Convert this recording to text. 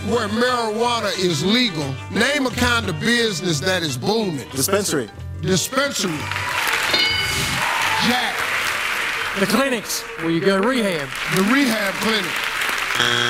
where marijuana is legal, name a kind of business that is booming. Dispensary. Dispensary. Jack. The clinics where you go to rehab. The rehab clinic.